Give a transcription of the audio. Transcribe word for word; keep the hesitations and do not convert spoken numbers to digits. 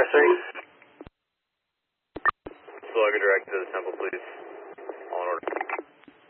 passing. Slugger direct to the temple, please. All in order.